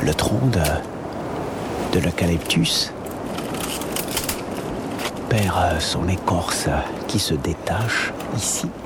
le tronc de l'eucalyptus perd son écorce qui se détache ici.